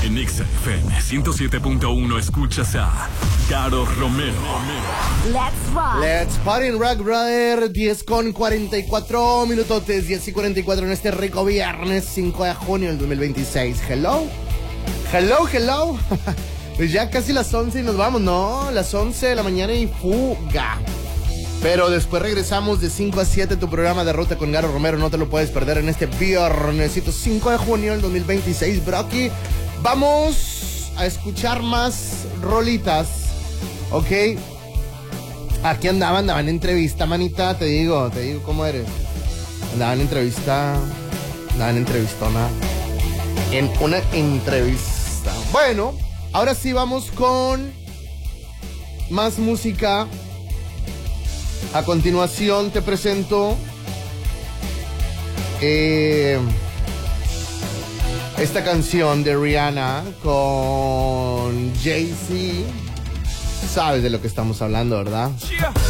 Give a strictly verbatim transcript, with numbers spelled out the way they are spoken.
En Exa F M ciento siete punto uno escuchas a Caro Romero. Let's rock. Let's party and rock, brother. diez con cuarenta y cuatro minutotes, diez y cuarenta y cuatro en este rico viernes cinco de junio del dos mil veintiséis. Hello. Hello, hello. Pues ya casi las once y nos vamos, ¿no? Las once de la mañana y fuga. Pero después regresamos de cinco a siete, tu programa de Ruta con Caro Romero. No te lo puedes perder en este viernesito cinco de junio del dos mil veintiséis, broki. Vamos a escuchar más rolitas, ¿ok? Aquí andaban, andaban en entrevista, manita, te digo, te digo cómo eres. Andaban en entrevista, andaban en entrevistona, en una entrevista. Bueno, ahora sí vamos con más música. A continuación te presento eh, esta canción de Rihanna con Jay-Z. Sabes de lo que estamos hablando, ¿verdad? Yeah.